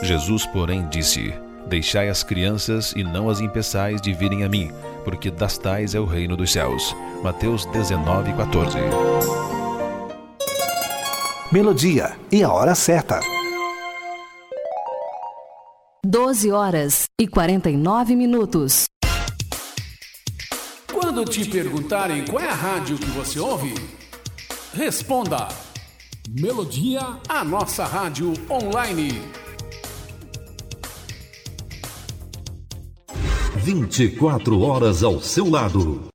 Jesus, porém, disse: Deixai as crianças e não as impeçais de virem a mim, porque das tais é o reino dos céus. Mateus 19:14. Melodia e a hora certa. 12h49. Quando te perguntarem qual é a rádio que você ouve, responda: Melodia, a nossa rádio online. 24 horas ao seu lado.